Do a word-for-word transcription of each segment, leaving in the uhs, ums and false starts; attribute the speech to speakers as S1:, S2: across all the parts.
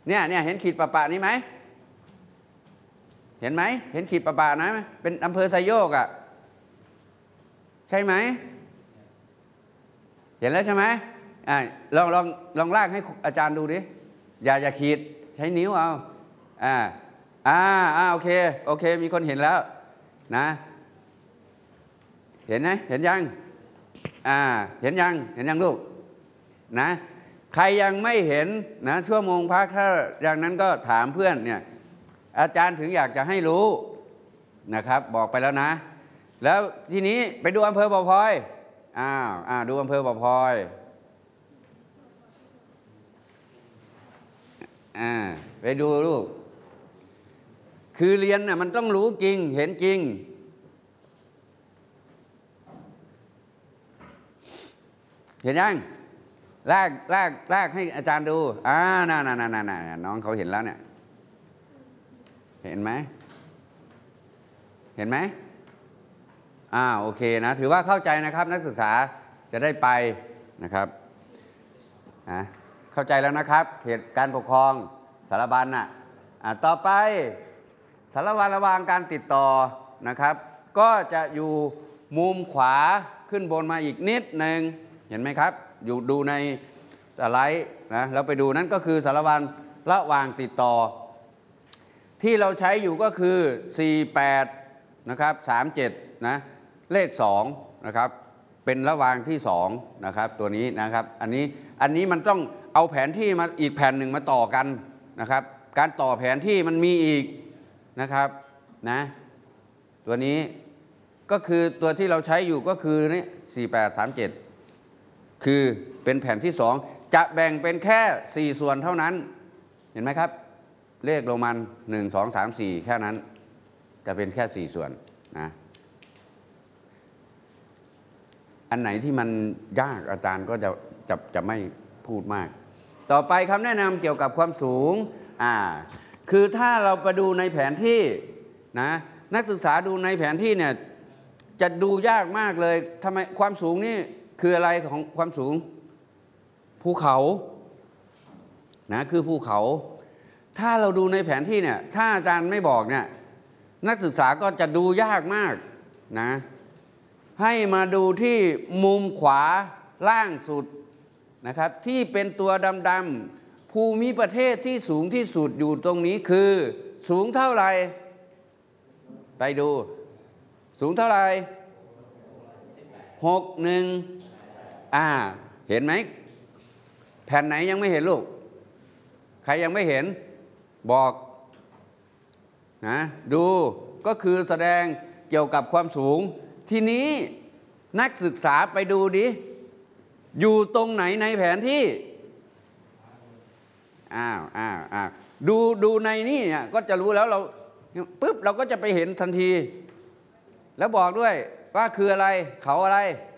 S1: เนี่ยเนี่ยเห็นขีดประปะนี้ไหมเห็นไหมเห็นขีดประปะนะเป็นอำเภอไซโยกอ่ะใช่ไหมเห็นแล้วใช่ไหมอ่าลองลองลองลากให้อาจารย์ดูดิอย่าอย่าขีดใช้นิ้วเอาอ่าอ่าอ่าโอเคโอเคมีคนเห็นแล้วนะเห็นไหมเห็นยังอ่าเห็นยังเห็นยังลูกนะใครยังไม่เห็นนะชั่วโมงพักถ้าอย่างนั้นก็ถามเพื่อนเนี่ยอาจารย์ถึงอยากจะให้รู้นะครับบอกไปแล้วนะแล้วทีนี้ไปดูอำเภอบ่อพลอยอ้าวอ่าดูอำเภอบ่อพลอยอ่าไปดูลูกคือเรียนน่ะมันต้องรู้จริงเห็นจริงเห็นยังลากลากลากให้อาจารย์ดูอ่าน่าน่าน่าน่าน้องเขาเห็นแล้วเนี่ยเห็นไหมเห็นไหมอ่าโอเคนะถือว่าเข้าใจนะครับนักศึกษาจะได้ไปนะครับนะเข้าใจแล้วนะครับเขตการปกครองสารบัญน่ะอ่าต่อไปสารวัตรระวางการติดต่อนะครับก็จะอยู่มุมขวาขึ้นบนมาอีกนิดหนึ่งเห็นไหมครับอยู่ดูในสไลด์นะเราไปดูนั่นก็คือสารวัตรระวางติดต่อที่เราใช้อยู่ก็คือสี่แปดนะครับสามเจ็ดนะเลขสองนะครับเป็นระวางที่สองนะครับตัวนี้นะครับอันนี้อันนี้มันต้องเอาแผนที่มาอีกแผ่นหนึ่งมาต่อกันนะครับการต่อแผนที่มันมีอีกนะครับนะตัวนี้ก็คือตัวที่เราใช้อยู่ก็คือนี่สี่แปดสามเจ็ดคือเป็นแผ่นที่สองจะแบ่งเป็นแค่สี่ส่วนเท่านั้นเห็นไหมครับเลขโรมันหนึ่ง สอง สาม สี่แค่นั้นจะเป็นแค่สี่ส่วนนะอันไหนที่มันยากอาจารย์ก็จะจะจะไม่พูดมากต่อไปคำแนะนำเกี่ยวกับความสูงอ่าคือถ้าเราไปดูในแผนที่นะนักศึกษาดูในแผนที่เนี่ยจะดูยากมากเลยทำไมความสูงนี่คืออะไรของความสูงภูเขานะคือภูเขาถ้าเราดูในแผนที่เนี่ยถ้าอาจารย์ไม่บอกเนี่ยนักศึกษาก็จะดูยากมากนะให้มาดูที่มุมขวาล่างสุดนะครับที่เป็นตัวดำๆภูมิประเทศที่สูงที่สุดอยู่ตรงนี้คือสูงเท่าไหร่ไปดูสูงเท่าไหร่หกหนึ่งอ่าเห็นไหมแผ่นไหนยังไม่เห็นลูกใครยังไม่เห็นบอกนะดูก็คือแสดงเกี่ยวกับความสูงทีนี้นักศึกษาไปดูดิอยู่ตรงไหนในแผนที่อ้าวอ้าวอ้าวดูดูในนี่เนี่ยก็จะรู้แล้วเราปุ๊บเราก็จะไปเห็นทันทีแล้วบอกด้วยว่าคืออะไรเขาอะไร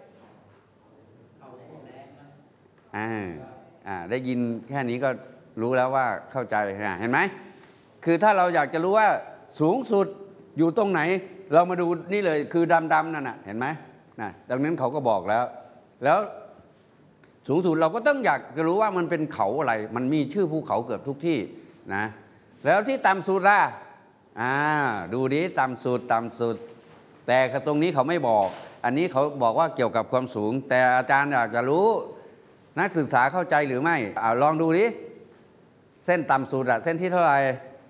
S1: อ่าอ่าได้ยินแค่นี้ก็รู้แล้วว่าเข้าใจเห็นไหมคือถ้าเราอยากจะรู้ว่าสูงสุดอยู่ตรงไหนเรามาดูนี่เลยคือดำๆนั่นน่ะเห็นไหมนะดังนั้นเขาก็บอกแล้วแล้วสูงสุดเราก็ต้องอยากจะรู้ว่ามันเป็นเขาอะไรมันมีชื่อภูเขาเกือบทุกที่นะแล้วที่ต่ำสุดล่ะอ่าดูดิต่ำสุดต่ำสุดแต่ตรงนี้เขาไม่บอกอันนี้เขาบอกว่าเกี่ยวกับความสูงแต่อาจารย์อยากจะรู้นักศึกษาเข้าใจหรือไม่อ่าลองดูดิเส้นต่ำสุดอะเส้นที่เท่าไหร่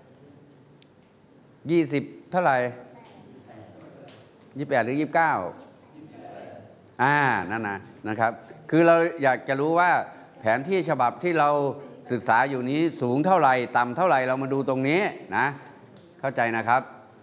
S1: ยี่สิบเท่าไหร่ยี่สิบแปดหรือยี่สิบเก้าอ่านั่นนะนะครับคือเราอยากจะรู้ว่าแผนที่ฉบับที่เราศึกษาอยู่นี้สูงเท่าไหร่ต่ำเท่าไหร่เรามาดูตรงนี้นะเข้าใจนะครับ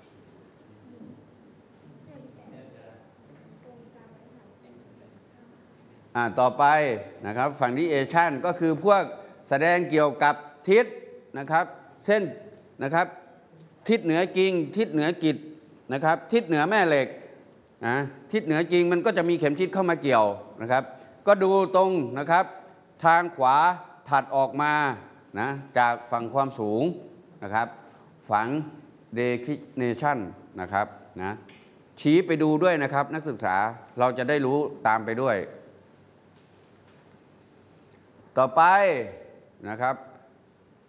S1: อ่าต่อไปนะครับฝั่งนี้เอชั่นก็คือพวกแสดงเกี่ยวกับทิศนะครับเส้นนะครับทิศเหนือกิ่งทิศเหนือกิจนะครับทิศเหนือแม่เหล็กนะทิศเหนือจริงมันก็จะมีเข็มทิศเข้ามาเกี่ยวนะครับก็ดูตรงนะครับทางขวาถัดออกมานะจากฝั่งความสูงนะครับฝั่ง declination นะครับนะชี้ไปดูด้วยนะครับนักศึกษาเราจะได้รู้ตามไปด้วยต่อไปนะครับ